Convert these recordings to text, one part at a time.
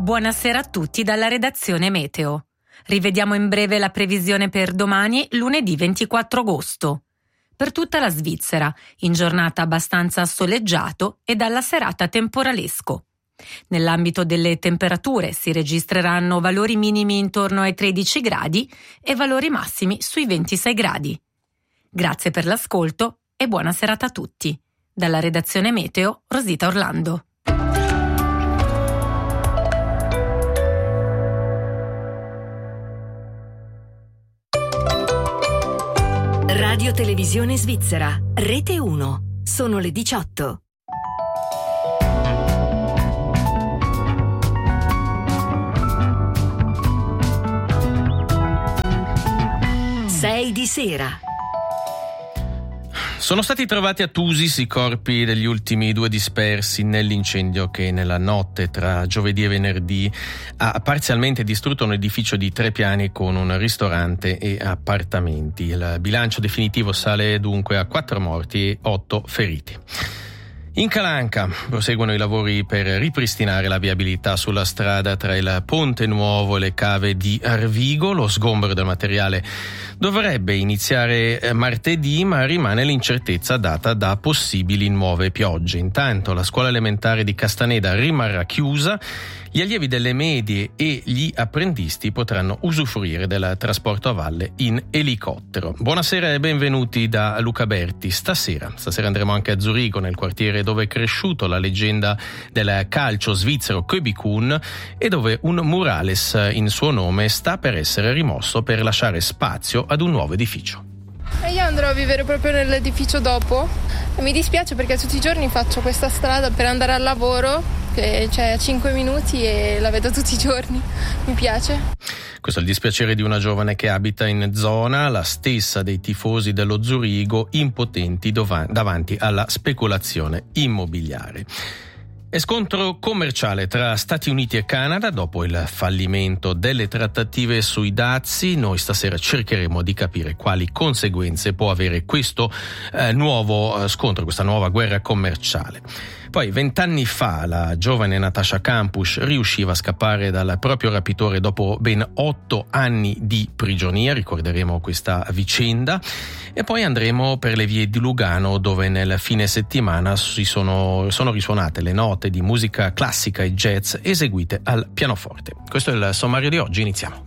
Buonasera a tutti dalla redazione Meteo. Rivediamo in breve la previsione per domani, lunedì 24 agosto. Per tutta la Svizzera, in giornata abbastanza soleggiato e dalla serata temporalesco. Nell'ambito delle temperature si registreranno valori minimi intorno ai 13 gradi e valori massimi sui 26 gradi. Grazie per l'ascolto e buona serata a tutti. Dalla redazione Meteo, Rosita Orlando. Radio Televisione Svizzera, Rete 1. Sono le 18. Sei di sera. Sono stati trovati a Thusis i corpi degli ultimi 2 dispersi nell'incendio che nella notte tra giovedì e venerdì ha parzialmente distrutto un edificio di 3 piani con un ristorante e appartamenti. Il bilancio definitivo sale dunque a 4 morti e 8 feriti. In Calanca proseguono i lavori per ripristinare la viabilità sulla strada tra il Ponte Nuovo e le cave di Arvigo. Lo sgombero del materiale dovrebbe iniziare martedì, ma rimane l'incertezza data da possibili nuove piogge. Intanto la scuola elementare di Castaneda rimarrà chiusa. Gli allievi delle medie e gli apprendisti potranno usufruire del trasporto a valle in elicottero. Buonasera e benvenuti da Luca Berti. Stasera andremo anche a Zurigo, nel quartiere dove è cresciuto la leggenda del calcio svizzero Köbi Kuhn e dove un murales in suo nome sta per essere rimosso per lasciare spazio ad un nuovo edificio. Io andrò a vivere proprio nell'edificio dopo e mi dispiace perché tutti i giorni faccio questa strada per andare al lavoro, che c'è 5 minuti e la vedo tutti i giorni. Mi piace. Questo è il dispiacere di una giovane che abita in zona, la stessa dei tifosi dello Zurigo, impotenti davanti alla speculazione immobiliare. E scontro commerciale tra Stati Uniti e Canada dopo il fallimento delle trattative sui dazi. Noi stasera cercheremo di capire quali conseguenze può avere questo nuovo scontro, questa nuova guerra commerciale. Poi 20 anni fa la giovane Natasha Kampusch riusciva a scappare dal proprio rapitore dopo ben 8 anni di prigionia, ricorderemo questa vicenda. E poi andremo per le vie di Lugano, dove nel fine settimana sono risuonate le note di musica classica e jazz eseguite al pianoforte. Questo è il sommario di oggi, iniziamo.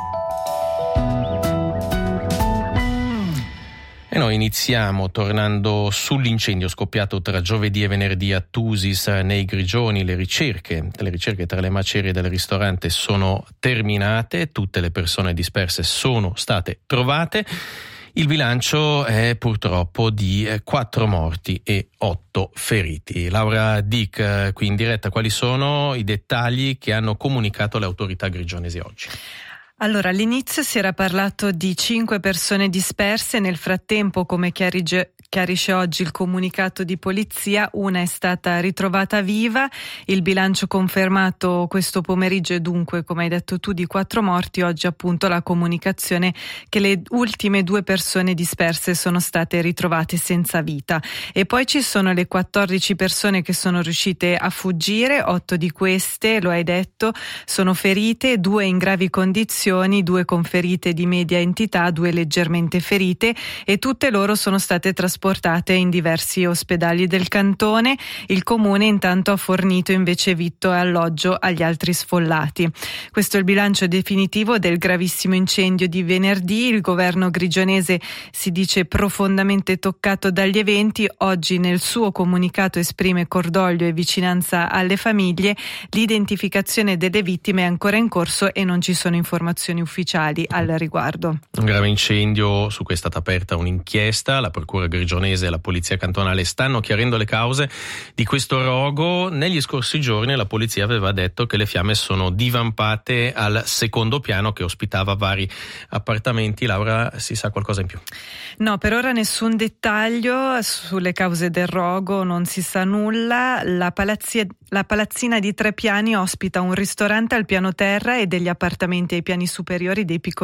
E noi iniziamo tornando sull'incendio scoppiato tra giovedì e venerdì a Thusis nei Grigioni. Le ricerche tra le macerie del ristorante sono terminate, tutte le persone disperse sono state trovate. Il bilancio è purtroppo di 4 morti e 8 feriti. Laura Dick, qui in diretta, quali sono i dettagli che hanno comunicato le autorità grigionesi oggi? Allora, all'inizio si era parlato di 5 persone disperse, nel frattempo, come chiarisce oggi il comunicato di polizia, una è stata ritrovata viva. Il bilancio confermato questo pomeriggio è dunque, come hai detto tu, di 4 morti. Oggi appunto la comunicazione che le ultime 2 persone disperse sono state ritrovate senza vita. E poi ci sono le 14 persone che sono riuscite a fuggire, 8 di queste, lo hai detto, sono ferite, 2 in gravi condizioni, 2 con ferite di media entità, 2 leggermente ferite, e tutte loro sono state trasportate in diversi ospedali del cantone. Il comune intanto ha fornito invece vitto e alloggio agli altri sfollati. Questo è il bilancio definitivo del gravissimo incendio di venerdì. Il governo grigionese si dice profondamente toccato dagli eventi. Oggi nel suo comunicato esprime cordoglio e vicinanza alle famiglie. L'identificazione delle vittime è ancora in corso e non ci sono informazioni ufficiali al riguardo. Un grave incendio su cui è stata aperta un'inchiesta. La procura grigionese e la polizia cantonale stanno chiarendo le cause di questo rogo. Negli scorsi giorni la polizia aveva detto che le fiamme sono divampate al secondo piano che ospitava vari appartamenti. Laura, si sa qualcosa in più? No, per ora nessun dettaglio sulle cause del rogo, non si sa nulla. La palazzina di 3 piani ospita un ristorante al piano terra e degli appartamenti ai piani superiori dei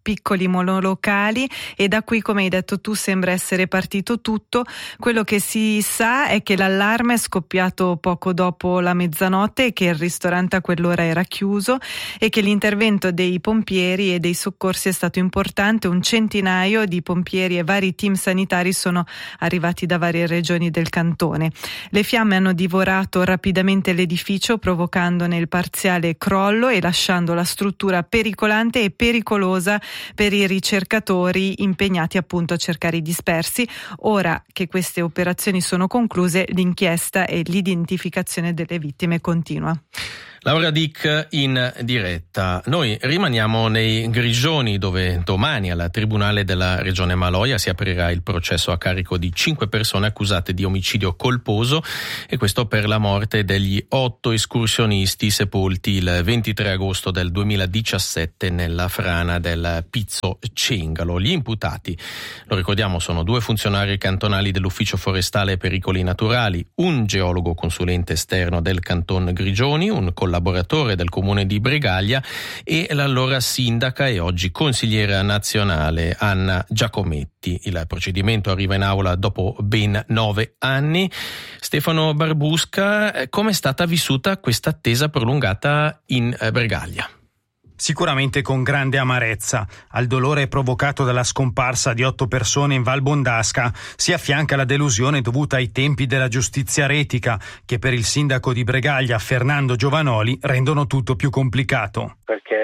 piccoli monolocali, e da qui, come hai detto tu, sembra essere partito tutto. Quello che si sa è che l'allarme è scoppiato poco dopo la mezzanotte e che il ristorante a quell'ora era chiuso e che l'intervento dei pompieri e dei soccorsi è stato importante. Un centinaio di pompieri e vari team sanitari sono arrivati da varie regioni del cantone. Le fiamme hanno divorato rapidamente l'edificio, provocandone il parziale crollo e lasciando la struttura pericolante e pericolosa per i ricercatori impegnati appunto a cercare i dispersi. Ora che queste operazioni sono concluse, l'inchiesta e l'identificazione delle vittime continua. Laura Dick in diretta. Noi rimaniamo nei Grigioni, dove domani al Tribunale della Regione Maloja si aprirà il processo a carico di 5 persone accusate di omicidio colposo, e questo per la morte degli 8 escursionisti sepolti il 23 agosto del 2017 nella frana del Pizzo Cengalo. Gli imputati, lo ricordiamo, sono 2 funzionari cantonali dell'Ufficio Forestale e Pericoli Naturali, un geologo consulente esterno del Canton Grigioni, un collaboratore del comune di Bregaglia, e l'allora sindaca e oggi consigliera nazionale Anna Giacometti. Il procedimento arriva in aula dopo ben 9 anni. Stefano Barbusca, come è stata vissuta questa attesa prolungata in Bregaglia? Sicuramente con grande amarezza. Al dolore provocato dalla scomparsa di 8 persone in Val Bondasca si affianca la delusione dovuta ai tempi della giustizia retica, che per il sindaco di Bregaglia, Fernando Giovanoli, rendono tutto più complicato.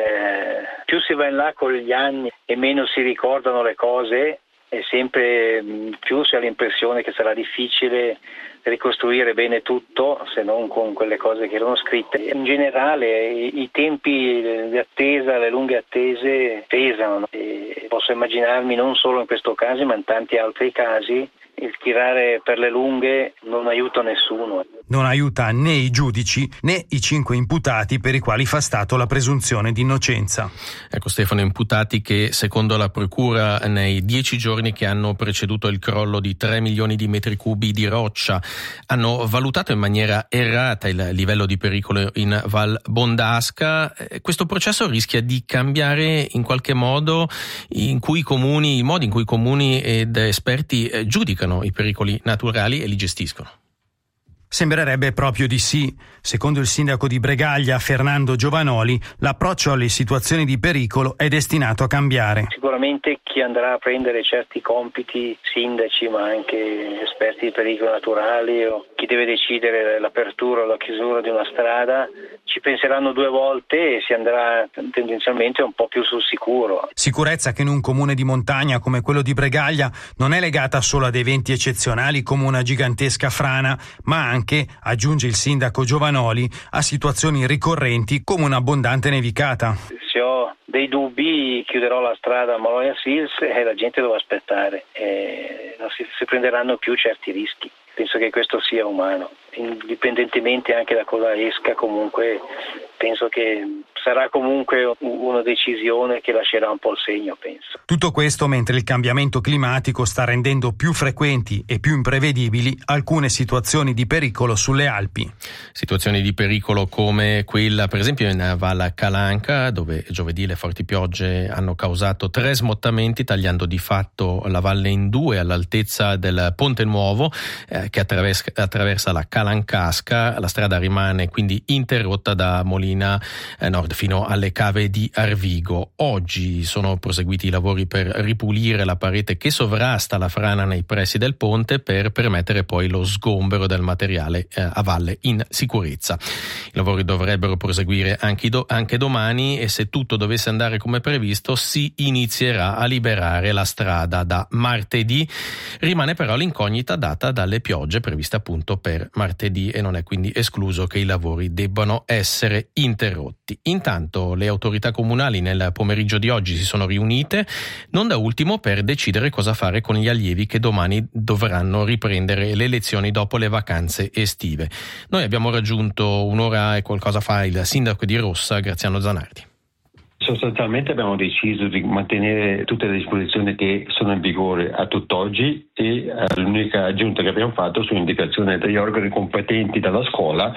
Perché più si va in là con gli anni e meno si ricordano le cose, e sempre più si ha l'impressione che sarà difficile ricostruire bene tutto, se non con quelle cose che erano scritte. In generale i tempi di attesa, le lunghe attese pesano, e posso immaginarmi non solo in questo caso ma in tanti altri casi il tirare per le lunghe non aiuta nessuno. Non aiuta né i giudici né i 5 imputati per i quali fa stato la presunzione di innocenza. Ecco, Stefano, imputati che secondo la procura nei 10 giorni che hanno preceduto il crollo di 3 milioni di metri cubi di roccia hanno valutato in maniera errata il livello di pericolo in Val Bondasca. Questo processo rischia di cambiare in qualche modo il modo in cui comuni ed esperti giudicano i pericoli naturali e li gestiscono. Sembrerebbe proprio di sì. Secondo il sindaco di Bregaglia, Fernando Giovanoli, l'approccio alle situazioni di pericolo è destinato a cambiare. Sicuramente chi andrà a prendere certi compiti, sindaci ma anche esperti di pericoli naturali, o chi deve decidere l'apertura o la chiusura di una strada, ci penseranno 2 volte e si andrà tendenzialmente un po' più sul sicuro. Sicurezza che in un comune di montagna come quello di Bregaglia non è legata solo ad eventi eccezionali come una gigantesca frana, ma anche, aggiunge il sindaco Giovanoli, a situazioni ricorrenti come un'abbondante nevicata. Se ho dei dubbi chiuderò la strada a Maloja Sils e la gente dovrà aspettare, e non si prenderanno più certi rischi. Penso che questo sia umano, indipendentemente anche da cosa esca. Comunque penso che sarà comunque una decisione che lascerà un po' il segno, penso. Tutto questo mentre il cambiamento climatico sta rendendo più frequenti e più imprevedibili alcune situazioni di pericolo sulle Alpi. Situazioni di pericolo come quella per esempio in Val Calanca, dove giovedì le forti piogge hanno causato 3 smottamenti, tagliando di fatto la valle in 2 all'altezza del Ponte Nuovo che attraversa la Calancasca. La strada rimane quindi interrotta da Molina Nord fino alle cave di Arvigo. Oggi sono proseguiti i lavori per ripulire la parete che sovrasta la frana nei pressi del ponte, per permettere poi lo sgombero del materiale a valle in sicurezza. I lavori dovrebbero proseguire anche domani, e se tutto dovesse andare come previsto si inizierà a liberare la strada da martedì. Rimane però l'incognita data dalle piogge previste appunto per martedì, e non è quindi escluso che i lavori debbano essere interrotti. Intanto le autorità comunali nel pomeriggio di oggi si sono riunite, non da ultimo per decidere cosa fare con gli allievi che domani dovranno riprendere le lezioni dopo le vacanze estive. Noi abbiamo raggiunto un'ora e qualcosa fa il sindaco di Rossa, Graziano Zanardi. Sostanzialmente abbiamo deciso di mantenere tutte le disposizioni che sono in vigore a tutt'oggi, e l'unica aggiunta che abbiamo fatto su indicazione degli organi competenti dalla scuola.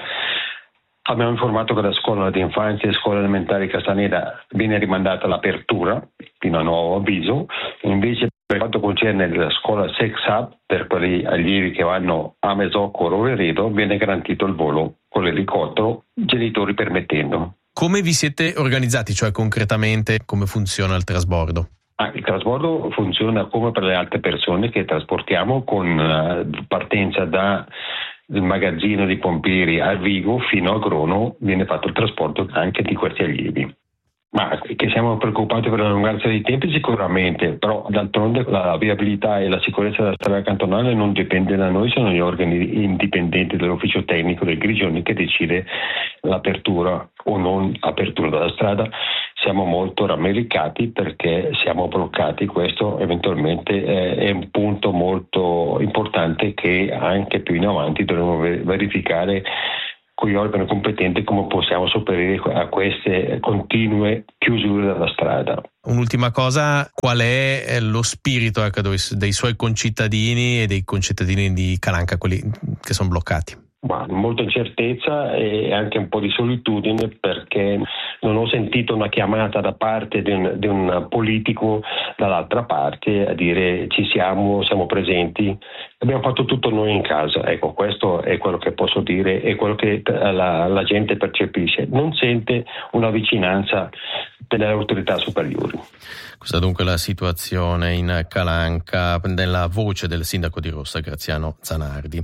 Abbiamo informato che la scuola di infanzia e scuola elementare Castaneda viene rimandata all'apertura fino a nuovo avviso. Invece per quanto concerne la scuola Sex Hub, per quegli allievi che vanno a Mesocco o Rovereto viene garantito il volo con l'elicottero, genitori permettendo. Come vi siete organizzati, cioè concretamente come funziona il trasbordo? Il trasbordo funziona come per le altre persone che trasportiamo, con partenza dal magazzino di Pompieri a Vigo fino a Grono viene fatto il trasporto anche di questi allievi. Ma che siamo preoccupati per la lunghezza dei tempi sicuramente, però d'altronde la viabilità e la sicurezza della strada cantonale non dipende da noi, sono gli organi indipendenti dell'ufficio tecnico del Grigioni che decide l'apertura o non apertura della strada. Siamo molto rammaricati perché siamo bloccati, questo eventualmente è un punto molto importante che anche più in avanti dovremo verificare con gli organi competenti come possiamo sopperire a queste continue chiusure della strada. Un'ultima cosa, qual è lo spirito dei suoi concittadini e dei concittadini di Calanca, quelli che sono bloccati? Molta incertezza e anche un po' di solitudine, perché non ho sentito una chiamata da parte di un politico dall'altra parte a dire ci siamo presenti, abbiamo fatto tutto noi in casa. Ecco, questo è quello che posso dire e quello che la gente percepisce, non sente una vicinanza delle autorità superiori. Questa dunque è la situazione in Calanca, nella voce del sindaco di Rossa, Graziano Zanardi.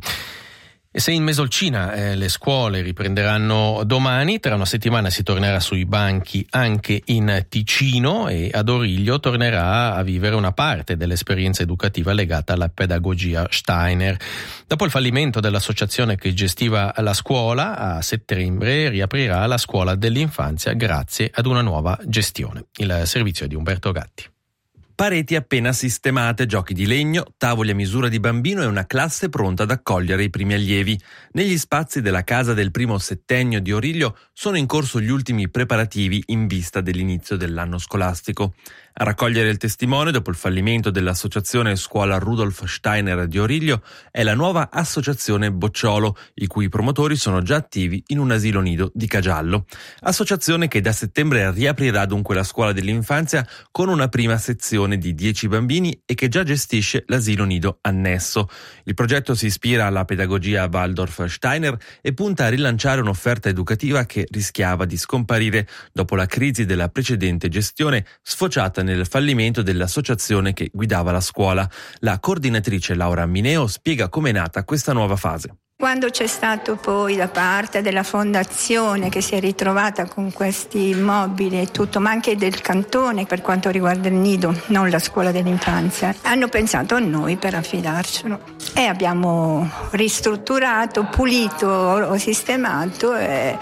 E se in Mesolcina le scuole riprenderanno domani, tra una settimana si tornerà sui banchi anche in Ticino e ad Origlio tornerà a vivere una parte dell'esperienza educativa legata alla pedagogia Steiner. Dopo il fallimento dell'associazione che gestiva la scuola, a settembre riaprirà la scuola dell'infanzia grazie ad una nuova gestione. Il servizio è di Umberto Gatti. Pareti appena sistemate, giochi di legno, tavoli a misura di bambino e una classe pronta ad accogliere i primi allievi. Negli spazi della casa del primo settennio di Origlio sono in corso gli ultimi preparativi in vista dell'inizio dell'anno scolastico. A raccogliere il testimone dopo il fallimento dell'associazione Scuola Rudolf Steiner di Origlio è la nuova associazione Bocciolo, i cui promotori sono già attivi in un asilo nido di Cagiallo. Associazione che da settembre riaprirà dunque la scuola dell'infanzia con una prima sezione di 10 bambini e che già gestisce l'asilo nido annesso. Il progetto si ispira alla pedagogia Waldorf Steiner e punta a rilanciare un'offerta educativa che rischiava di scomparire dopo la crisi della precedente gestione sfociata nel fallimento dell'associazione che guidava la scuola. La coordinatrice Laura Mineo spiega com'è nata questa nuova fase. Quando c'è stato poi da parte della fondazione che si è ritrovata con questi immobili e tutto, ma anche del cantone per quanto riguarda il nido, non la scuola dell'infanzia, hanno pensato a noi per affidarcelo e abbiamo ristrutturato, pulito, sistemato e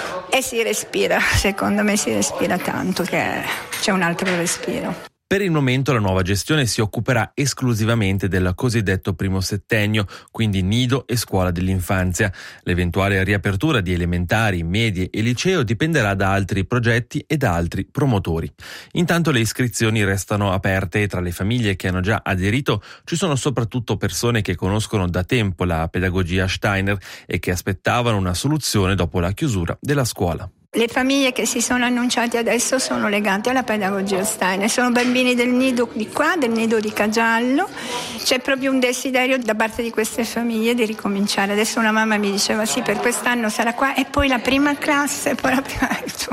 si respira, secondo me si respira tanto, che c'è un altro respiro. Per il momento la nuova gestione si occuperà esclusivamente del cosiddetto primo settennio, quindi nido e scuola dell'infanzia. L'eventuale riapertura di elementari, medie e liceo dipenderà da altri progetti e da altri promotori. Intanto le iscrizioni restano aperte e tra le famiglie che hanno già aderito ci sono soprattutto persone che conoscono da tempo la pedagogia Steiner e che aspettavano una soluzione dopo la chiusura della scuola. Le famiglie che si sono annunciate adesso sono legate alla pedagogia Steiner, sono bambini del nido di qua, del nido di Cagiallo. C'è proprio un desiderio da parte di queste famiglie di ricominciare. Adesso una mamma mi diceva sì, per quest'anno sarà qua e poi la prima classe, poi la prima...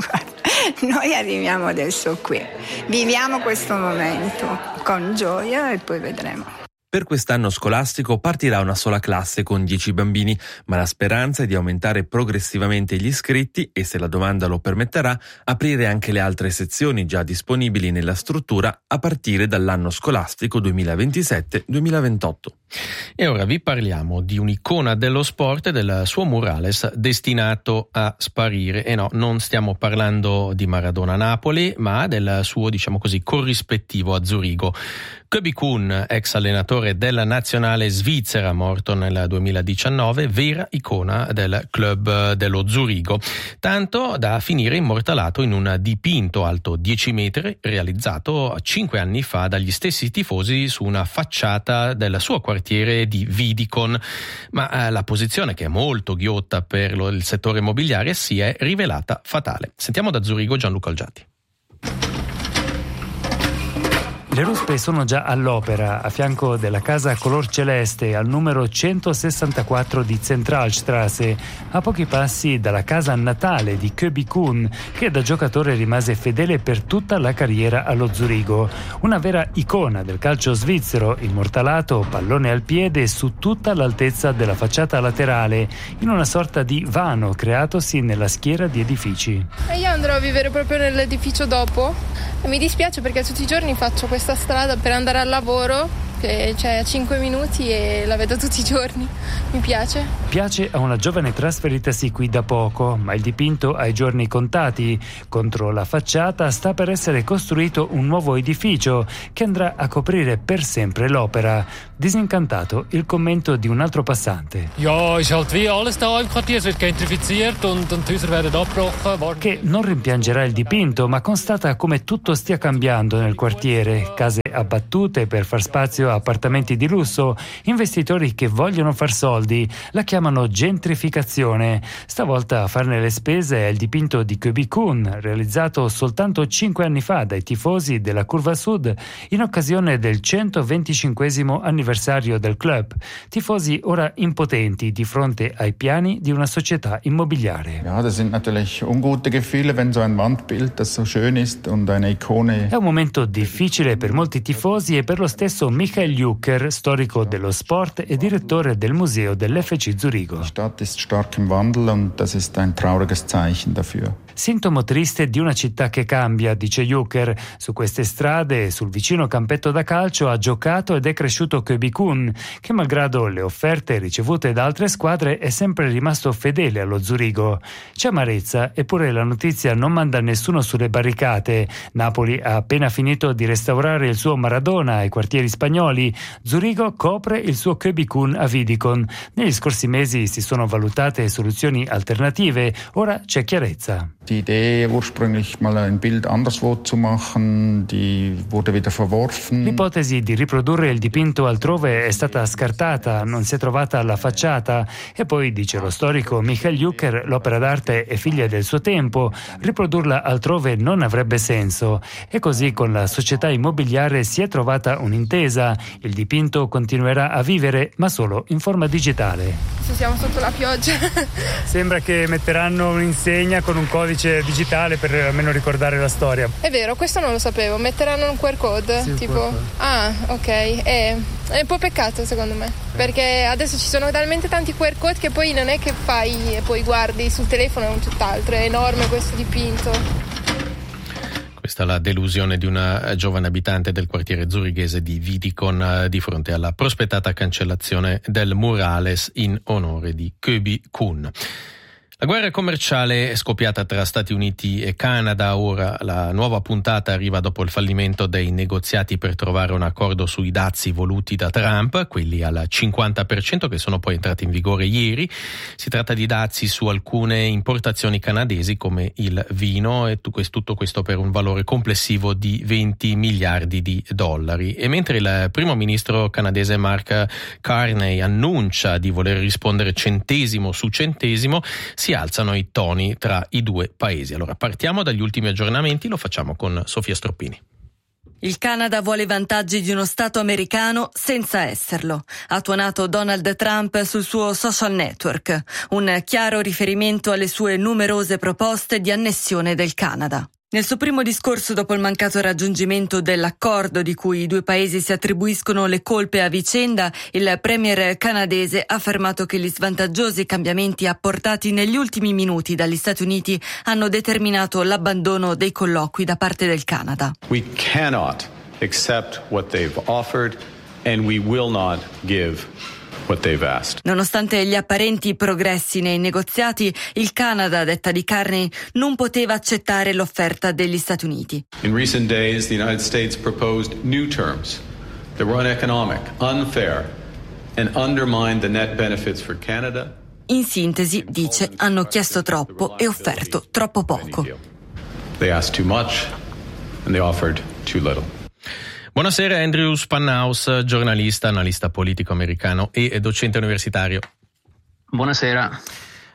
Noi arriviamo adesso qui, viviamo questo momento con gioia e poi vedremo. Per quest'anno scolastico partirà una sola classe con 10 bambini, ma la speranza è di aumentare progressivamente gli iscritti e, se la domanda lo permetterà, aprire anche le altre sezioni già disponibili nella struttura a partire dall'anno scolastico 2027-2028. E ora vi parliamo di un'icona dello sport e del suo murales destinato a sparire. E no, non stiamo parlando di Maradona a Napoli, ma del suo, diciamo così, corrispettivo a Zurigo. Kobe Kuhn, ex allenatore della nazionale svizzera, morto nel 2019, vera icona del club dello Zurigo, tanto da finire immortalato in un dipinto alto 10 metri realizzato 5 anni fa dagli stessi tifosi su una facciata del suo quartiere di Vidicon. Ma la posizione, che è molto ghiotta per il settore immobiliare, si è rivelata fatale. Sentiamo da Zurigo Gianluca Olgiati. Le ruspe sono già all'opera, a fianco della casa color celeste al numero 164 di Zentralstraße, a pochi passi dalla casa natale di Köbi Kuhn, che da giocatore rimase fedele per tutta la carriera allo Zurigo. Una vera icona del calcio svizzero, immortalato pallone al piede su tutta l'altezza della facciata laterale, in una sorta di vano creatosi nella schiera di edifici. E io andrò a vivere proprio nell'edificio dopo. E mi dispiace perché tutti i giorni faccio questa strada per andare al lavoro, che c'è a 5 minuti e la vedo tutti i giorni. Mi piace. Piace a una giovane trasferitasi qui da poco, ma il dipinto ha i giorni contati. Contro la facciata sta per essere costruito un nuovo edificio che andrà a coprire per sempre l'opera. Disincantato il commento di un altro passante. Ja, ist halt wie alles da im Quartier, es wird gentrifiziert und die Häuser werden abgebrochen. Che non rimpiangerà il dipinto, ma constata come tutto stia cambiando nel quartiere. Case abbattute per far spazio a appartamenti di lusso, investitori che vogliono far soldi, la chiamano gentrificazione. Stavolta a farne le spese è il dipinto di Köbi Kuhn, realizzato soltanto 5 anni fa dai tifosi della Curva Sud in occasione del 125° anniversario del club. Tifosi ora impotenti di fronte ai piani di una società immobiliare. Ja, das sind natürlich ungute Gefühle, wenn so ein Wandbild, das so schön ist und eine Ikone. È un momento difficile per molti tifosi e per lo stesso Michael Jucker, storico dello sport e direttore del museo dell'FC Zurigo. Die Stadt ist stark im Wandel und das ist ein trauriges Zeichen dafür. Sintomo triste di una città che cambia, dice Jucker. Su queste strade, sul vicino campetto da calcio, ha giocato ed è cresciuto Köbi Kuhn, che malgrado le offerte ricevute da altre squadre è sempre rimasto fedele allo Zurigo. C'è amarezza, eppure la notizia non manda nessuno sulle barricate. Napoli ha appena finito di restaurare il suo Maradona ai quartieri spagnoli. Zurigo copre il suo Köbi Kuhn a Wiedikon. Negli scorsi mesi si sono valutate soluzioni alternative, ora c'è chiarezza. Die Idee, ursprünglich mal ein Bild anderswo zu machen, die wurde wieder verworfen. L'ipotesi di riprodurre il dipinto altrove è stata scartata, non si è trovata alla facciata. E poi, dice lo storico Michael Jucker, l'opera d'arte è figlia del suo tempo, riprodurla altrove non avrebbe senso. E così con la società immobiliare si è trovata un'intesa. Il dipinto continuerà a vivere, ma solo in forma digitale. Se siamo sotto la pioggia. Sembra che metteranno un'insegna con un codice digitale per almeno ricordare la storia. È vero, questo non lo sapevo. Metteranno un QR code? Sì, tipo. Ah, ok. È un po' peccato secondo me. Perché adesso ci sono talmente tanti QR code che poi non è che fai e poi guardi sul telefono o tutt'altro. È enorme questo dipinto. Questa è la delusione di una giovane abitante del quartiere zurighese di Wiedikon di fronte alla prospettata cancellazione del murales in onore di Köbi Kuhn. La guerra commerciale è scoppiata tra Stati Uniti e Canada. Ora la nuova puntata arriva dopo il fallimento dei negoziati per trovare un accordo sui dazi voluti da Trump, quelli al 50% che sono poi entrati in vigore ieri. Si tratta di dazi su alcune importazioni canadesi come il vino e tutto questo per un valore complessivo di 20 miliardi di dollari. E mentre il primo ministro canadese Mark Carney annuncia di voler rispondere centesimo su centesimo, si alzano i toni tra i due paesi. Allora partiamo dagli ultimi aggiornamenti, lo facciamo con Sofia Stroppini. Il Canada vuole i vantaggi di uno Stato americano senza esserlo. Ha tuonato Donald Trump sul suo social network, un chiaro riferimento alle sue numerose proposte di annessione del Canada. Nel suo primo discorso dopo il mancato raggiungimento dell'accordo di cui i due paesi si attribuiscono le colpe a vicenda, il premier canadese ha affermato che gli svantaggiosi cambiamenti apportati negli ultimi minuti dagli Stati Uniti hanno determinato l'abbandono dei colloqui da parte del Canada. We cannot accept what they've offered and we will not give what they've asked. Nonostante gli apparenti progressi nei negoziati, il Canada, a detta di Carney, non poteva accettare l'offerta degli Stati Uniti. In recent days, the United States proposed new terms that were uneconomic, unfair, and undermined the net benefits for Canada. In sintesi, dice, hanno chiesto troppo e offerto troppo poco. They asked too much and they offered too little. Buonasera Andrew Spanhaus, giornalista, analista politico americano e docente universitario. Buonasera.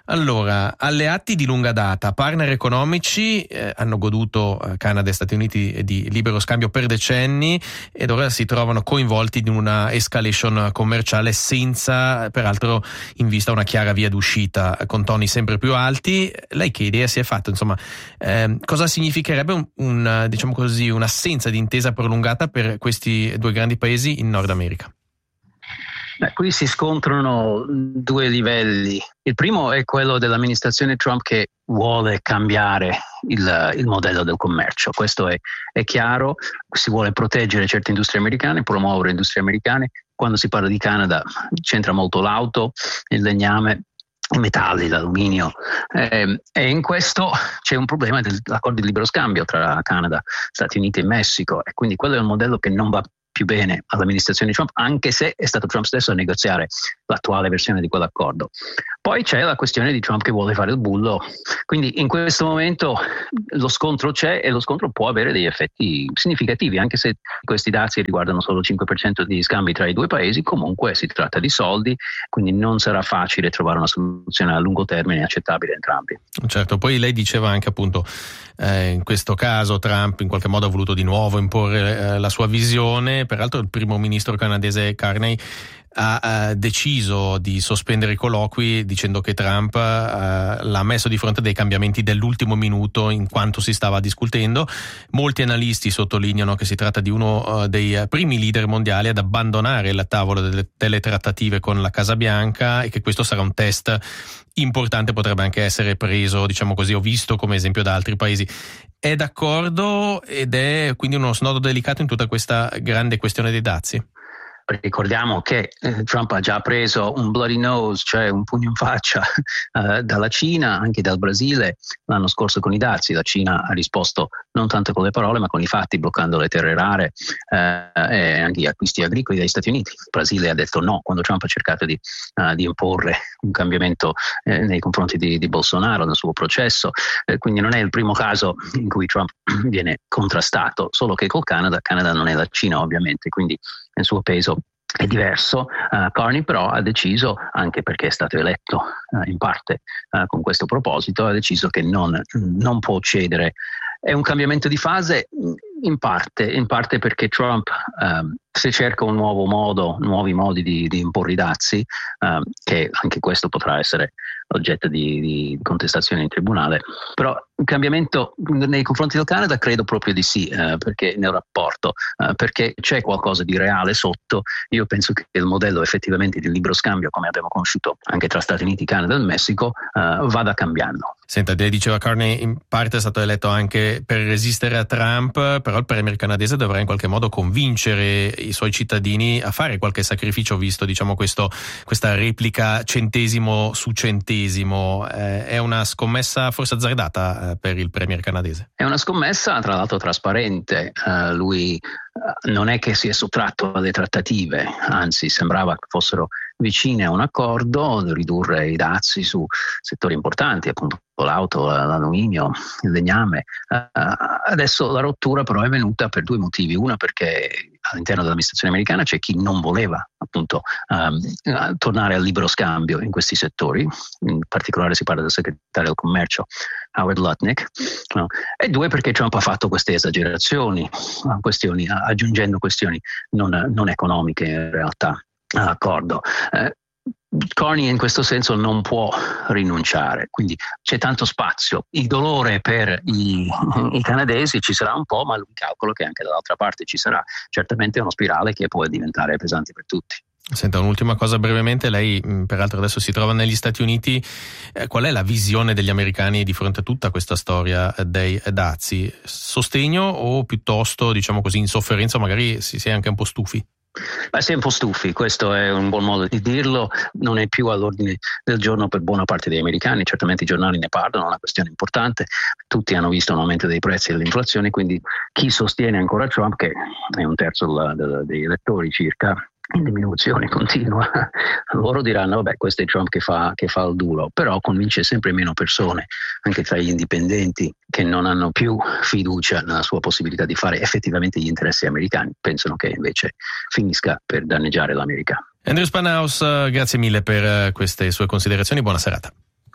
Allora, alleati di lunga data, partner economici, hanno goduto Canada e Stati Uniti di libero scambio per decenni ed ora si trovano coinvolti in una escalation commerciale senza, peraltro, in vista una chiara via d'uscita, con toni sempre più alti. Lei che idea si è fatto? Insomma, cosa significherebbe diciamo così, un'assenza di intesa prolungata per questi due grandi paesi in Nord America? Qui si scontrano due livelli. Il primo è quello dell'amministrazione Trump che vuole cambiare il modello del commercio. Questo è chiaro, si vuole proteggere certe industrie americane, promuovere industrie americane. Quando si parla di Canada c'entra molto l'auto, il legname, i metalli, l'alluminio, e in questo c'è un problema dell'accordo di libero scambio tra Canada, Stati Uniti e Messico, e quindi quello è un modello che non va più bene all'amministrazione Trump, anche se è stato Trump stesso a negoziare l'attuale versione di quell'accordo. Poi c'è la questione di Trump che vuole fare il bullo, quindi in questo momento lo scontro c'è e lo scontro può avere degli effetti significativi, anche se questi dazi riguardano solo il 5% di scambi tra i due paesi. Comunque si tratta di soldi, quindi non sarà facile trovare una soluzione a lungo termine accettabile a entrambi. Certo, poi lei diceva anche appunto in questo caso Trump in qualche modo ha voluto di nuovo imporre la sua visione. Peraltro il primo ministro canadese Carney ha deciso di sospendere i colloqui dicendo che Trump l'ha messo di fronte a dei cambiamenti dell'ultimo minuto in quanto si stava discutendo. Molti analisti sottolineano che si tratta di uno dei primi leader mondiali ad abbandonare la tavola delle trattative con la Casa Bianca e che questo sarà un test importante, potrebbe anche essere preso, diciamo così, o visto come esempio da altri paesi. È d'accordo ed è quindi uno snodo delicato in tutta questa grande questione dei dazi? Ricordiamo che Trump ha già preso un bloody nose, cioè un pugno in faccia dalla Cina, anche dal Brasile l'anno scorso con i dazi. La Cina ha risposto non tanto con le parole ma con i fatti, bloccando le terre rare e anche gli acquisti agricoli dagli Stati Uniti. Il Brasile ha detto no quando Trump ha cercato di imporre un cambiamento nei confronti di Bolsonaro nel suo processo, quindi non è il primo caso in cui Trump viene contrastato, solo che col Canada non è la Cina ovviamente, quindi il suo peso è diverso. Carney però ha deciso, anche perché è stato eletto in parte con questo proposito, ha deciso che non può cedere. È un cambiamento di fase in parte perché Trump se cerca un nuovo modo, nuovi modi di imporre i dazi, che anche questo potrà essere oggetto di contestazione in tribunale, però un cambiamento nei confronti del Canada credo proprio di sì, perché nel rapporto, perché c'è qualcosa di reale sotto. Io penso che il modello effettivamente di libero scambio, come abbiamo conosciuto anche tra Stati Uniti, Canada e Messico, vada cambiando. Senta, lei diceva Carney in parte è stato eletto anche per resistere a Trump, però il premier canadese dovrà in qualche modo convincere i suoi cittadini a fare qualche sacrificio, visto diciamo questa replica centesimo su centesimo. È una scommessa forse azzardata per il premier canadese? È una scommessa tra l'altro trasparente. Lui non è che si è sottratto alle trattative, anzi sembrava che fossero vicine a un accordo di ridurre i dazi su settori importanti, appunto l'auto, l'alluminio, il legname. Adesso la rottura però è venuta per due motivi. Una, perché all'interno dell'amministrazione americana c'è chi non voleva appunto tornare al libero scambio in questi settori, in particolare si parla del segretario del commercio Howard Lutnick, no? E due, perché Trump ha fatto queste esagerazioni, aggiungendo questioni non economiche in realtà all'accordo. Carney in questo senso non può rinunciare, quindi c'è tanto spazio. Il dolore per i canadesi ci sarà un po', ma lui calcola che anche dall'altra parte ci sarà. Certamente uno spirale che può diventare pesante per tutti. Senta, un'ultima cosa brevemente, lei peraltro adesso si trova negli Stati Uniti, qual è la visione degli americani di fronte a tutta questa storia dei dazi? Sostegno o piuttosto, diciamo così, insofferenza, o magari si è anche un po' stufi? Si è un po' stufi, questo è un buon modo di dirlo, non è più all'ordine del giorno per buona parte degli americani, certamente i giornali ne parlano, è una questione importante, tutti hanno visto un aumento dei prezzi e dell'inflazione, quindi chi sostiene ancora Trump, che è un terzo degli elettori circa, in diminuzione continua, loro diranno vabbè, questo è Trump che fa il duro, però convince sempre meno persone, anche tra gli indipendenti, che non hanno più fiducia nella sua possibilità di fare effettivamente gli interessi americani, pensano che invece finisca per danneggiare l'America. Andrew Spanhaus, grazie mille per queste sue considerazioni, buona serata.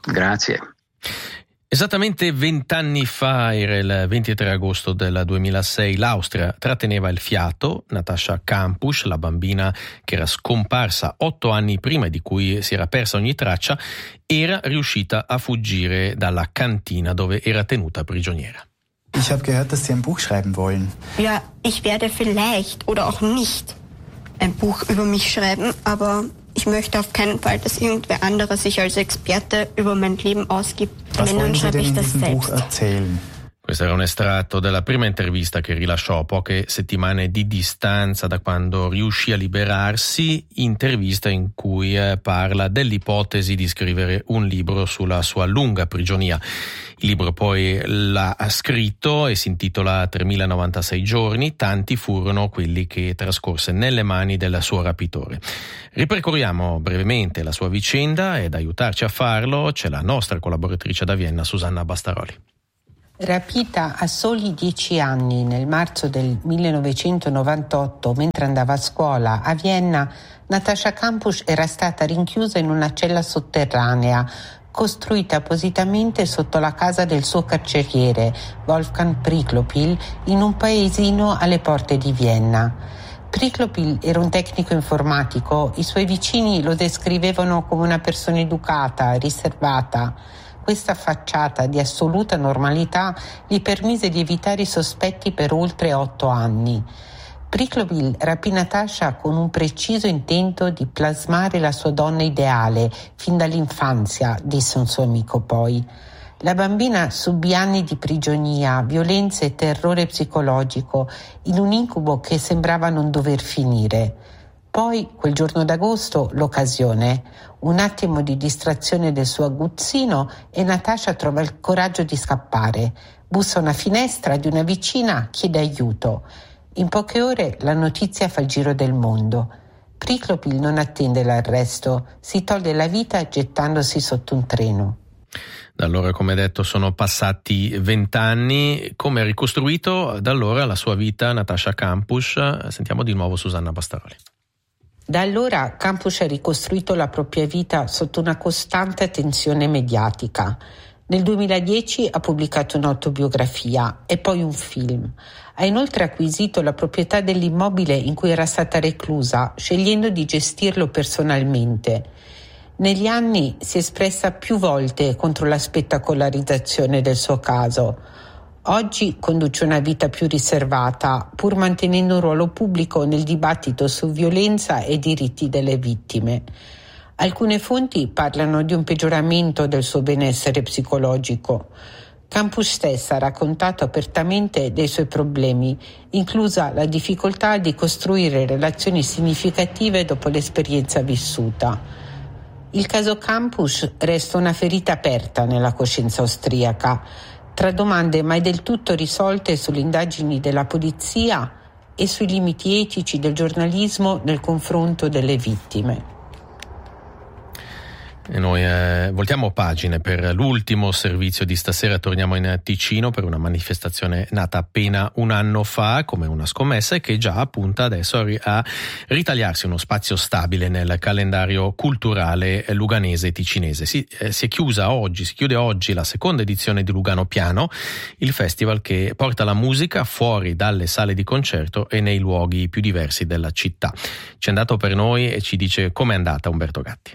Grazie. Esattamente 20 anni fa, era il 23 agosto del 2006, l'Austria tratteneva il fiato. Natasha Kampusch, la bambina che era scomparsa 8 anni prima e di cui si era persa ogni traccia, era riuscita a fuggire dalla cantina dove era tenuta prigioniera. Ich habe gehört, dass Sie ein Buch schreiben wollen. Ja, ich werde vielleicht oder auch nicht ein Buch über mich schreiben, aber ich möchte auf keinen Fall, dass irgendwer andere sich als Experte über mein Leben ausgibt. Was wollen Sie denn in diesem Buch erzählen? Questo era un estratto della prima intervista che rilasciò a poche settimane di distanza da quando riuscì a liberarsi, intervista in cui parla dell'ipotesi di scrivere un libro sulla sua lunga prigionia. Il libro poi l'ha scritto e si intitola 3096 giorni, tanti furono quelli che trascorse nelle mani del suo rapitore. Ripercorriamo brevemente la sua vicenda ed aiutarci a farlo c'è la nostra collaboratrice da Vienna, Susanna Bastaroli. Rapita a soli 10 anni nel marzo del 1998 mentre andava a scuola a Vienna, Natasha Kampusch era stata rinchiusa in una cella sotterranea costruita appositamente sotto la casa del suo carceriere, Wolfgang Priklopil, in un paesino alle porte di Vienna. Priklopil era un tecnico informatico, i suoi vicini lo descrivevano come una persona educata, riservata. Questa facciata di assoluta normalità gli permise di evitare i sospetti per oltre 8 anni. Priklopil rapì Natasha con un preciso intento di plasmare la sua donna ideale fin dall'infanzia, disse un suo amico poi. La bambina subì anni di prigionia, violenza e terrore psicologico in un incubo che sembrava non dover finire. Poi, quel giorno d'agosto, l'occasione. Un attimo di distrazione del suo aguzzino e Natasha trova il coraggio di scappare. Bussa a una finestra di una vicina, chiede aiuto. In poche ore la notizia fa il giro del mondo. Priklopil non attende l'arresto, si toglie la vita gettandosi sotto un treno. Da allora, come detto, sono passati 20 anni. Come ha ricostruito da allora la sua vita Natasha Kampusch? Sentiamo di nuovo Susanna Bastaroli. Da allora Kampusch ha ricostruito la propria vita sotto una costante attenzione mediatica. Nel 2010 ha pubblicato un'autobiografia e poi un film. Ha inoltre acquisito la proprietà dell'immobile in cui era stata reclusa, scegliendo di gestirlo personalmente. Negli anni si è espressa più volte contro la spettacolarizzazione del suo caso. Oggi conduce una vita più riservata, pur mantenendo un ruolo pubblico nel dibattito su violenza e diritti delle vittime. Alcune fonti parlano di un peggioramento del suo benessere psicologico. Kampusch stessa ha raccontato apertamente dei suoi problemi, inclusa la difficoltà di costruire relazioni significative dopo l'esperienza vissuta. Il caso Kampusch resta una ferita aperta nella coscienza austriaca, tra domande mai del tutto risolte sulle indagini della polizia e sui limiti etici del giornalismo nel confronto delle vittime. E noi voltiamo pagine per l'ultimo servizio di stasera. Torniamo in Ticino per una manifestazione nata appena un anno fa come una scommessa e che già punta adesso a ritagliarsi uno spazio stabile nel calendario culturale luganese e ticinese. Si chiude oggi la seconda edizione di Lugano Piano, il festival che porta la musica fuori dalle sale di concerto e nei luoghi più diversi della città. Ci è andato per noi e ci dice com'è andata Umberto Gatti.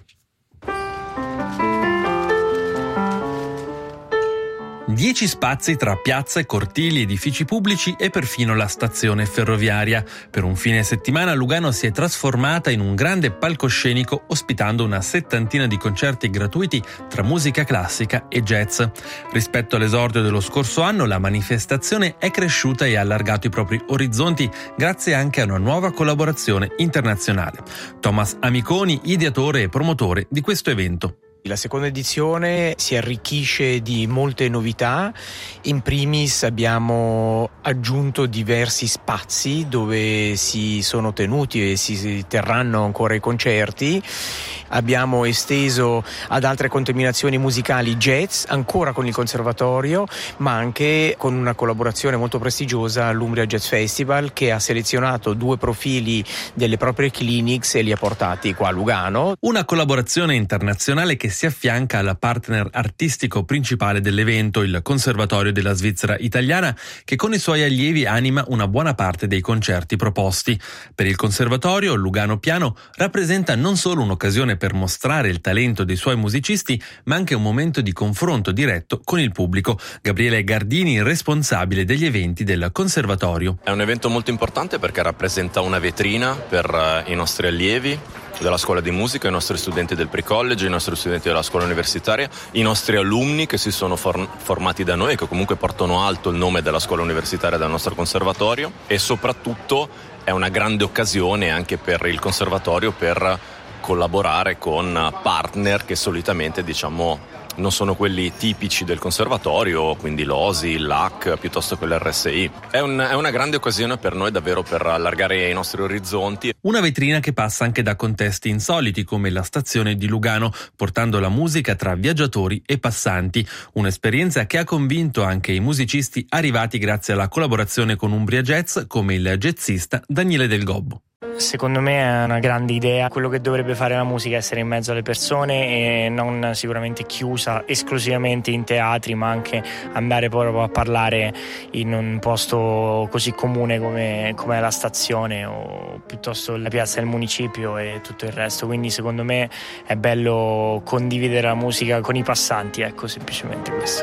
10 spazi tra piazze, cortili, edifici pubblici e perfino la stazione ferroviaria. Per un fine settimana Lugano si è trasformata in un grande palcoscenico ospitando una 70 di concerti gratuiti tra musica classica e jazz. Rispetto all'esordio dello scorso anno la manifestazione è cresciuta e ha allargato i propri orizzonti grazie anche a una nuova collaborazione internazionale. Thomas Amiconi, ideatore e promotore di questo evento. La seconda edizione si arricchisce di molte novità. In primis abbiamo aggiunto diversi spazi dove si sono tenuti e si terranno ancora i concerti. Abbiamo esteso ad altre contaminazioni musicali jazz, ancora con il conservatorio, ma anche con una collaborazione molto prestigiosa all'Umbria Jazz Festival, che ha selezionato 2 profili delle proprie clinics e li ha portati qua a Lugano. Una collaborazione internazionale che si affianca al partner artistico principale dell'evento, il Conservatorio della Svizzera Italiana, che con i suoi allievi anima una buona parte dei concerti proposti. Per il Conservatorio, Lugano Piano rappresenta non solo un'occasione per mostrare il talento dei suoi musicisti, ma anche un momento di confronto diretto con il pubblico. Gabriele Gardini, responsabile degli eventi del Conservatorio. È un evento molto importante perché rappresenta una vetrina per i nostri allievi della scuola di musica, i nostri studenti del pre-college, i nostri studenti della scuola universitaria, i nostri alunni che si sono formati da noi e che comunque portano alto il nome della scuola universitaria del nostro conservatorio, e soprattutto è una grande occasione anche per il conservatorio per collaborare con partner che solitamente non sono quelli tipici del conservatorio, quindi l'OSI, il LAC, piuttosto che l'RSI. È una grande occasione per noi davvero per allargare i nostri orizzonti. Una vetrina che passa anche da contesti insoliti come la stazione di Lugano, portando la musica tra viaggiatori e passanti. Un'esperienza che ha convinto anche i musicisti arrivati grazie alla collaborazione con Umbria Jazz, come il jazzista Daniele Del Gobbo. Secondo me è una grande idea. Quello che dovrebbe fare la musica è essere in mezzo alle persone e non sicuramente chiusa esclusivamente in teatri, ma anche andare proprio a parlare in un posto così comune come è la stazione o piuttosto la piazza del municipio e tutto il resto. Quindi secondo me è bello condividere la musica con i passanti, ecco, semplicemente questo.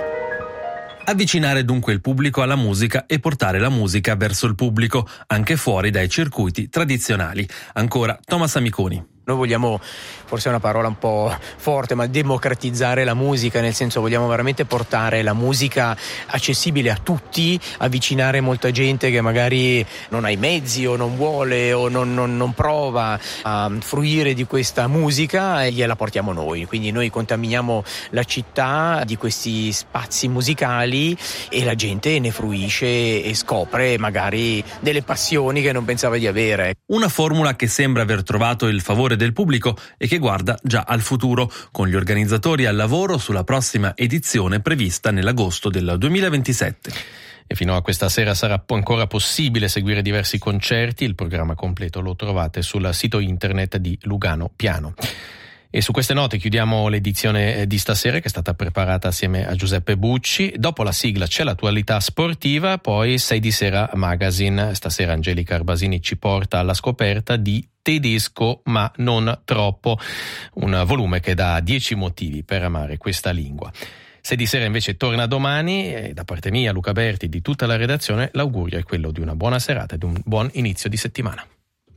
Avvicinare dunque il pubblico alla musica e portare la musica verso il pubblico, anche fuori dai circuiti tradizionali. Ancora Thomas Amiconi. Noi vogliamo, forse è una parola un po' forte, ma democratizzare la musica, nel senso vogliamo veramente portare la musica accessibile a tutti, avvicinare molta gente che magari non ha i mezzi o non vuole o non prova a fruire di questa musica e gliela portiamo noi. Quindi noi contaminiamo la città di questi spazi musicali e la gente ne fruisce e scopre magari delle passioni che non pensava di avere. Una formula che sembra aver trovato il favore del pubblico e che guarda già al futuro, con gli organizzatori al lavoro sulla prossima edizione prevista nell'agosto del 2027. E fino a questa sera sarà ancora possibile seguire diversi concerti. Il programma completo lo trovate sul sito internet di Lugano Piano. E su queste note chiudiamo l'edizione di stasera, che è stata preparata assieme a Giuseppe Bucci. Dopo la sigla c'è l'attualità sportiva, poi 6 di sera magazine. Stasera Angelica Arbasini ci porta alla scoperta di Tedesco ma non troppo, un volume che dà 10 motivi per amare questa lingua. 6 di sera invece torna domani e da parte mia, Luca Berti, di tutta la redazione, l'augurio è quello di una buona serata e di un buon inizio di settimana.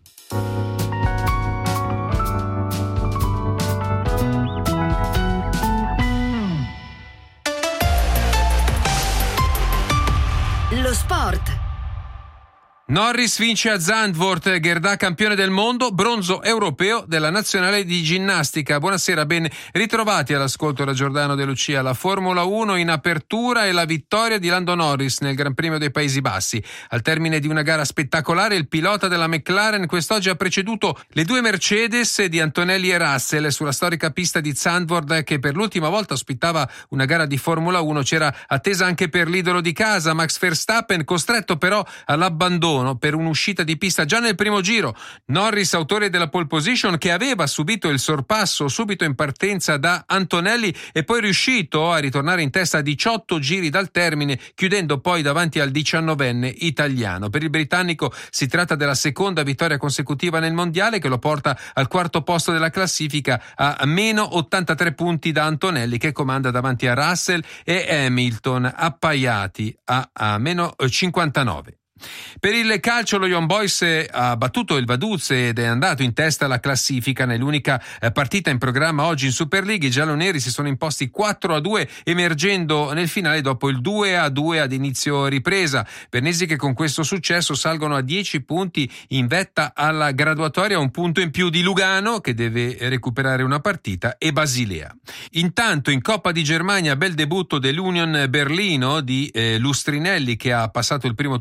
Lo sport. Norris vince a Zandvoort, Gerdà campione del mondo, bronzo europeo della nazionale di ginnastica. Buonasera, ben ritrovati all'ascolto da Giordano De Lucia. La Formula 1 in apertura e la vittoria di Lando Norris nel Gran Premio dei Paesi Bassi. Al termine di una gara spettacolare, il pilota della McLaren quest'oggi ha preceduto le 2 Mercedes di Antonelli e Russell sulla storica pista di Zandvoort, che per l'ultima volta ospitava una gara di Formula 1. C'era attesa anche per l'idolo di casa, Max Verstappen, costretto però all'abbandono per un'uscita di pista già nel primo giro. Norris, autore della pole position, che aveva subito il sorpasso subito in partenza da Antonelli, è poi riuscito a ritornare in testa a 18 giri dal termine, chiudendo poi davanti al 19enne italiano. Per il britannico si tratta della seconda vittoria consecutiva nel mondiale, che lo porta al 4° posto della classifica a meno 83 punti da Antonelli, che comanda davanti a Russell e Hamilton appaiati a meno 59. Per il calcio lo Young Boys ha battuto il Vaduz ed è andato in testa alla classifica. Nell'unica partita in programma oggi in Super League i gialloneri si sono imposti 4-2, emergendo nel finale dopo il 2-2 ad inizio ripresa. Bernesi che con questo successo salgono a 10 punti in vetta alla graduatoria, un punto in più di Lugano che deve recuperare una partita e Basilea. Intanto in Coppa di Germania bel debutto dell'Union Berlino di Lustrinelli, che ha passato il primo turno vincendo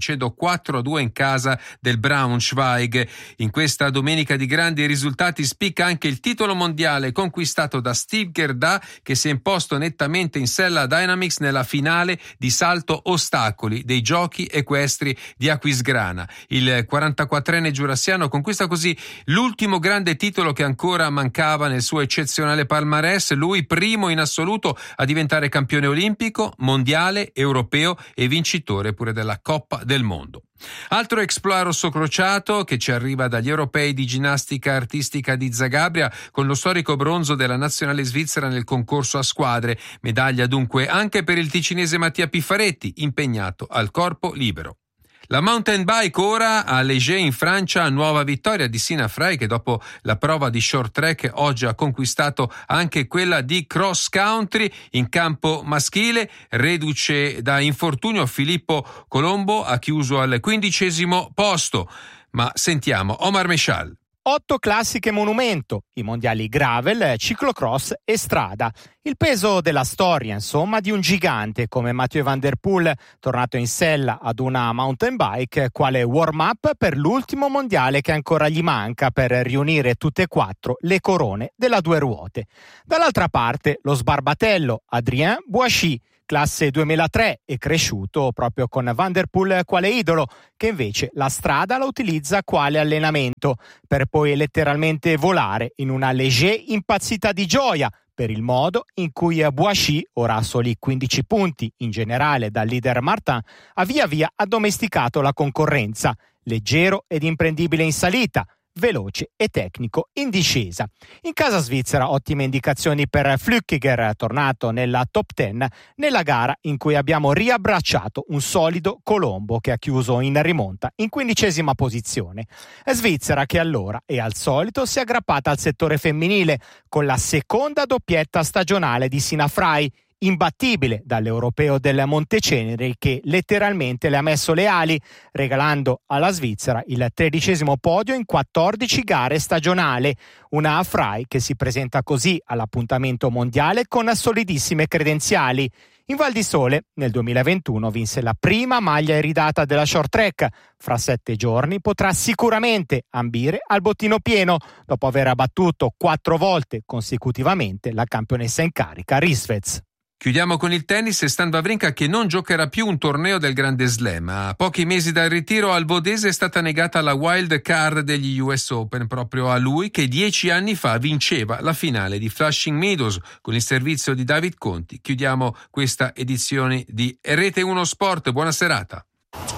vincendo 4-2 in casa del Braunschweig. In questa domenica di grandi risultati spicca anche il titolo mondiale conquistato da Steve Gerda, che si è imposto nettamente in sella Dynamics nella finale di salto ostacoli dei giochi equestri di Aquisgrana. Il 44enne giurassiano conquista così l'ultimo grande titolo che ancora mancava nel suo eccezionale palmarès, lui primo in assoluto a diventare campione olimpico, mondiale, europeo e vincitore pure della Coppa del Mondo. Altro exploit rossocrociato che ci arriva dagli europei di ginnastica artistica di Zagabria con lo storico bronzo della nazionale svizzera nel concorso a squadre, medaglia dunque anche per il ticinese Mattia Piffaretti, impegnato al corpo libero. La mountain bike ora a Léger in Francia, nuova vittoria di Sina Frey che dopo la prova di short track oggi ha conquistato anche quella di cross country in campo maschile, reduce da infortunio Filippo Colombo ha chiuso al 15° posto, ma sentiamo Omar Meshal. 8 classiche monumento, i mondiali gravel, ciclocross e strada. Il peso della storia, insomma, di un gigante come Mathieu Van Der Poel, tornato in sella ad una mountain bike, quale warm-up per l'ultimo mondiale che ancora gli manca per riunire tutte e 4 le corone della 2 ruote. Dall'altra parte, lo sbarbatello Adrien Bouachy, classe 2003 e cresciuto proprio con Van Der Poel quale idolo, che invece la strada la utilizza quale allenamento, per poi letteralmente volare in una Léger impazzita di gioia per il modo in cui Bouachy, ora a soli 15 punti in generale dal leader Martin, ha via via addomesticato la concorrenza, leggero ed imprendibile in salita, veloce e tecnico in discesa. In casa svizzera ottime indicazioni per Flückiger, tornato nella top 10 nella gara in cui abbiamo riabbracciato un solido Colombo che ha chiuso in rimonta in 15ª posizione. Svizzera che allora e al solito si è aggrappata al settore femminile con la seconda doppietta stagionale di Sina Frey, imbattibile dall'europeo del Monteceneri che letteralmente le ha messo le ali, regalando alla Svizzera il 13° podio in 14 gare stagionali. Una Frey che si presenta così all'appuntamento mondiale con solidissime credenziali. In Val di Sole nel 2021 vinse la prima maglia iridata della short track. Fra 7 giorni potrà sicuramente ambire al bottino pieno dopo aver abbattuto 4 volte consecutivamente la campionessa in carica Risvez. Chiudiamo con il tennis e Stan Wawrinka che non giocherà più un torneo del Grande Slam. A pochi mesi dal ritiro al Vodese è stata negata la wild card degli US Open, proprio a lui che 10 anni fa vinceva la finale di Flushing Meadows con il servizio di David Conti. Chiudiamo questa edizione di Rete 1 Sport. Buona serata.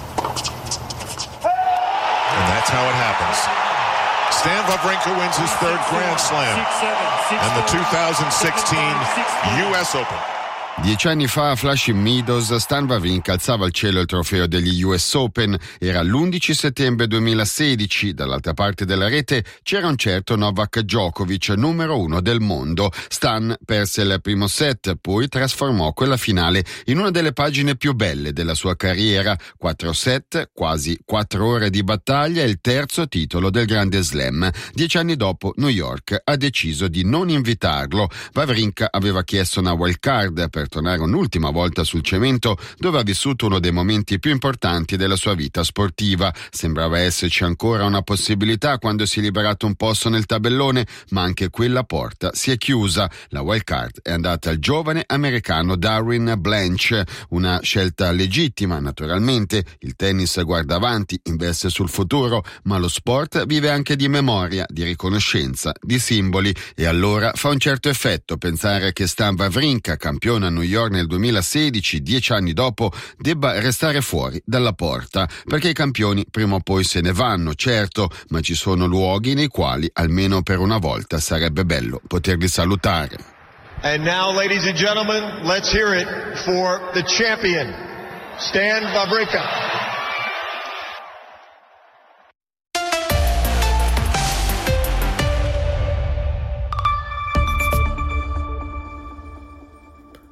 And that's how it happens. Stan Wawrinka wins his 3rd Grand Slam and the 2016 US Open. 10 anni fa a Flushing Meadows Stan Wawrinka alzava al cielo il trofeo degli US Open. Era l'11 settembre 2016. Dall'altra parte della rete c'era un certo Novak Djokovic, numero 1 del mondo. Stan perse il primo set, poi trasformò quella finale in una delle pagine più belle della sua carriera. 4 set, quasi 4 ore di battaglia e il terzo titolo del Grande Slam. 10 anni dopo New York ha deciso di non invitarlo. Wawrinka aveva chiesto una wild card per tornare un'ultima volta sul cemento, dove ha vissuto uno dei momenti più importanti della sua vita sportiva. Sembrava esserci ancora una possibilità quando si è liberato un posto nel tabellone, ma anche quella porta si è chiusa. La wild card è andata al giovane americano Darren Blanche, una scelta legittima naturalmente. Il tennis guarda avanti, investe sul futuro, ma lo sport vive anche di memoria, di riconoscenza, di simboli, e allora fa un certo effetto pensare che Stan Wawrinka, campione a New York nel 2016, 10 anni dopo, debba restare fuori dalla porta, perché i campioni prima o poi se ne vanno, certo, ma ci sono luoghi nei quali almeno per una volta sarebbe bello poterli salutare. And now, ladies and gentlemen, let's hear it for the champion, Stan Wawrinka.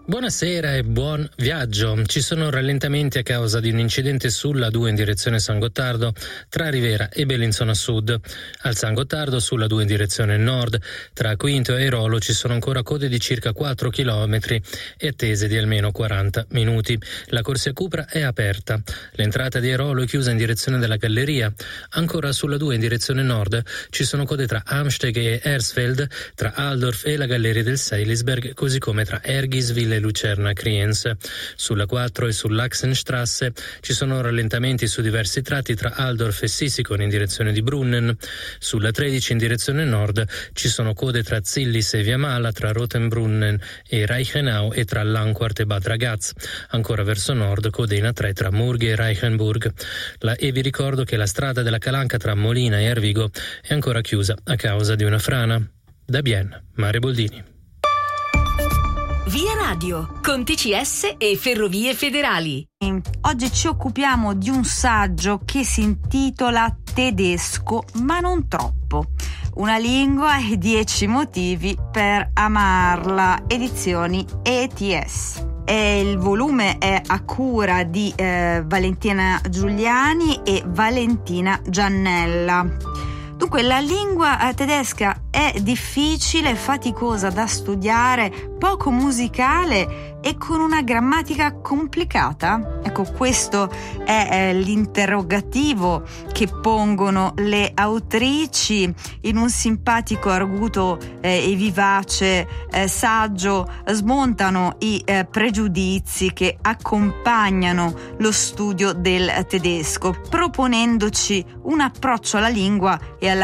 Buonasera e buon viaggio. Ci sono rallentamenti a causa di un incidente sulla 2 in direzione San Gottardo tra Rivera e Bellinzona Sud. Al San Gottardo sulla 2 in direzione nord tra Quinto e Airolo ci sono ancora code di circa 4 km e attese di almeno 40 minuti. La corsia Cupra è aperta. L'entrata di Airolo è chiusa in direzione della Galleria. Ancora sulla 2 in direzione nord ci sono code tra Amsteg e Hersfeld, tra Altdorf e la Galleria del Seilisberg, così come tra Ergiswil e Lucerna Kriens. Sulla 4 e sull'Achsenstrasse ci sono rallentamenti su diversi tratti tra Altdorf e Sissikon in direzione di Brunnen. Sulla 13 in direzione nord ci sono code tra Zillis e Via Mala, tra Rotenbrunnen e Reichenau e tra Langquart e Bad Ragaz. Ancora verso nord code in A3 tra Murghi e Reichenburg. E vi ricordo che la strada della Calanca tra Molina e Arvigo è ancora chiusa a causa di una frana. Da Bienne, Mare Boldini. Via Radio, con TCS e Ferrovie Federali. Oggi ci occupiamo di un saggio che si intitola Tedesco, ma non troppo. Una lingua e 10 motivi per amarla. Edizioni ETS. Il volume è a cura di Valentina Giuliani e Valentina Giannella. Dunque, la lingua tedesca è difficile, faticosa da studiare, poco musicale e con una grammatica complicata? Ecco, questo è l'interrogativo che pongono le autrici in un simpatico, arguto e vivace saggio. Smontano i pregiudizi che accompagnano lo studio del tedesco, proponendoci un approccio alla lingua e alla